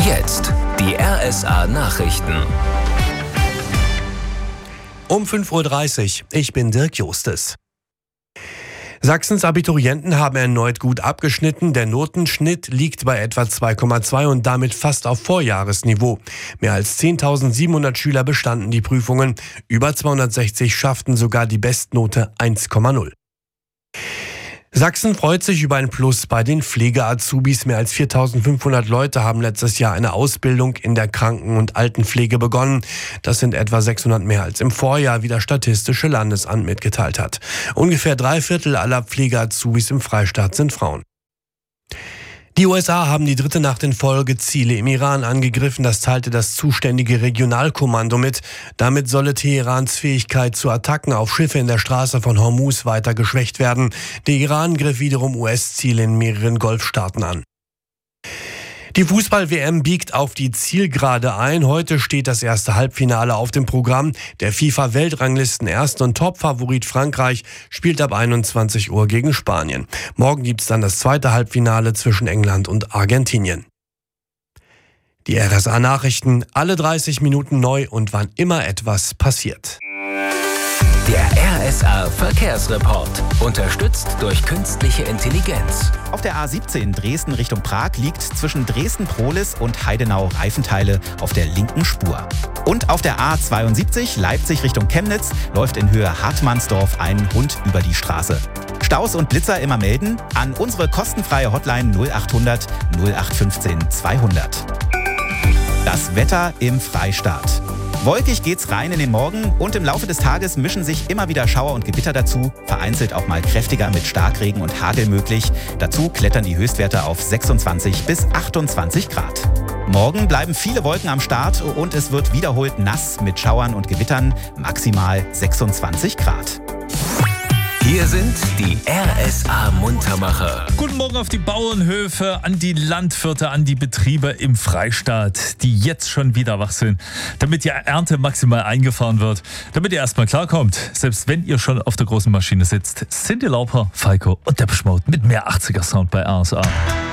Jetzt die RSA-Nachrichten. Um 5:30 Uhr, ich bin Dirk Justes. Sachsens Abiturienten haben erneut gut abgeschnitten. Der Notenschnitt liegt bei etwa 2,2 und damit fast auf Vorjahresniveau. Mehr als 10.700 Schüler bestanden die Prüfungen. Über 260 schafften sogar die Bestnote 1,0. Sachsen freut sich über ein Plus bei den Pflege-Azubis. Mehr als 4.500 Leute haben letztes Jahr eine Ausbildung in der Kranken- und Altenpflege begonnen. Das sind etwa 600 mehr als im Vorjahr, wie das Statistische Landesamt mitgeteilt hat. Ungefähr 3/4 aller Pflege-Azubis im Freistaat sind Frauen. Die USA haben die dritte Nacht in Folge Ziele im Iran angegriffen. Das teilte das zuständige Regionalkommando mit. Damit solle Teherans Fähigkeit zu Attacken auf Schiffe in der Straße von Hormuz weiter geschwächt werden. Der Iran griff wiederum US-Ziele in mehreren Golfstaaten an. Die Fußball-WM biegt auf die Zielgerade ein. Heute steht das erste Halbfinale auf dem Programm. Der FIFA-Weltranglisten-Erst- und Top-Favorit Frankreich spielt ab 21 Uhr gegen Spanien. Morgen gibt's dann das zweite Halbfinale zwischen England und Argentinien. Die RSA-Nachrichten, alle 30 Minuten neu und wann immer etwas passiert. Der RSA-Verkehrsreport. Unterstützt durch künstliche Intelligenz. Auf der A17 Dresden Richtung Prag liegt zwischen Dresden-Prohlis und Heidenau Reifenteile auf der linken Spur. Und auf der A72 Leipzig Richtung Chemnitz läuft in Höhe Hartmannsdorf ein Hund über die Straße. Staus und Blitzer immer melden an unsere kostenfreie Hotline 0800 0815 200. Das Wetter im Freistaat. Wolkig geht's rein in den Morgen und im Laufe des Tages mischen sich immer wieder Schauer und Gewitter dazu, vereinzelt auch mal kräftiger mit Starkregen und Hagel möglich. Dazu klettern die Höchstwerte auf 26 bis 28 Grad. Morgen bleiben viele Wolken am Start und es wird wiederholt nass mit Schauern und Gewittern, maximal 26 Grad. Hier sind die RSA-Muntermacher. Guten Morgen auf die Bauernhöfe, an die Landwirte, an die Betriebe im Freistaat, die jetzt schon wieder wach sind, damit die Ernte maximal eingefahren wird, damit ihr erstmal klarkommt, selbst wenn ihr schon auf der großen Maschine sitzt. Cyndi Lauper, Falco und Depeche Mode mit mehr 80er Sound bei RSA.